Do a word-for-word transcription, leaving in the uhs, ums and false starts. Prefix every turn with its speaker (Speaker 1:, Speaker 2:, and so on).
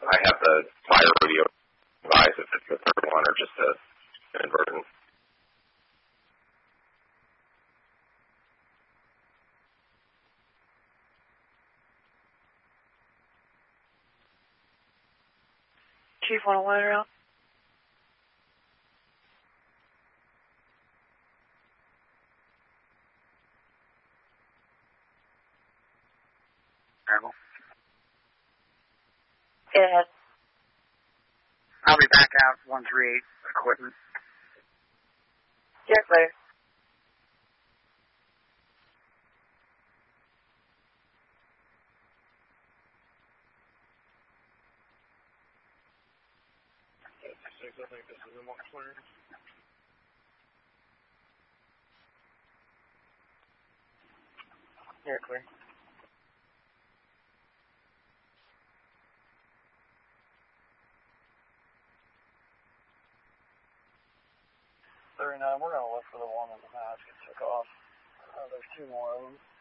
Speaker 1: I have the fire radio device if it's the third one or just a, an inversion.
Speaker 2: Chief one oh one around.
Speaker 3: Terrible.
Speaker 2: Yeah.
Speaker 3: I'll be back out one three eight equipment.
Speaker 2: Yeah, clear.
Speaker 3: I think this is a more clear.
Speaker 2: Here, clear.
Speaker 3: thirty-nine, we're going to look for the one that the mask took off. Uh, there's two more of them.